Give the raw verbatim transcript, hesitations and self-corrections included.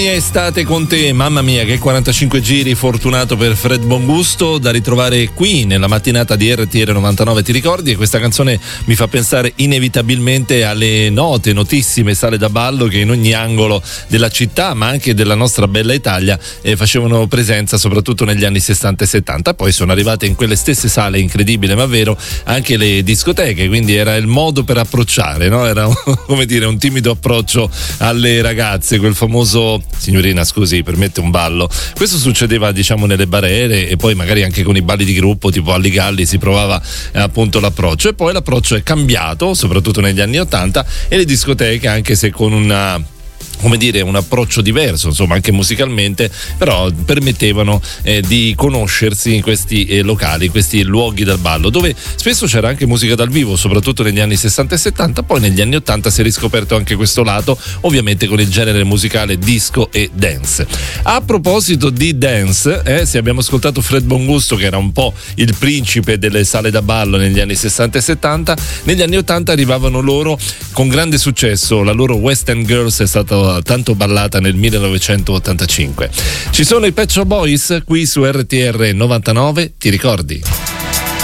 Estate con te, mamma mia che quarantacinque giri fortunato per Fred Bongusto, da ritrovare qui nella mattinata di R T R novantanove, ti ricordi? E questa canzone mi fa pensare inevitabilmente alle note, notissime sale da ballo che in ogni angolo della città ma anche della nostra bella Italia eh, facevano presenza soprattutto negli anni sessanta e settanta. Poi sono arrivate in quelle stesse sale, incredibile ma vero, anche le discoteche, quindi era il modo per approcciare, no? Era come dire un timido approccio alle ragazze, quel famoso signorina scusi permette un ballo. Questo succedeva diciamo nelle barriere e poi magari anche con i balli di gruppo tipo Alli Galli si provava eh, appunto l'approccio, e poi l'approccio è cambiato soprattutto negli anni ottanta e le discoteche, anche se con una come dire un approccio diverso insomma anche musicalmente, però permettevano eh, di conoscersi in questi eh, locali, questi luoghi dal ballo dove spesso c'era anche musica dal vivo, soprattutto negli anni sessanta e settanta. Poi negli anni ottanta si è riscoperto anche questo lato, ovviamente con il genere musicale disco e dance. A proposito di dance, eh, se abbiamo ascoltato Fred Bongusto che era un po' il principe delle sale da ballo negli anni sessanta e settanta, negli anni ottanta arrivavano loro con grande successo, la loro West End Girls è stata tanto ballata nel millenovecentottantacinque. Ci sono i Pet Shop Boys qui su R T R novantanove, ti ricordi?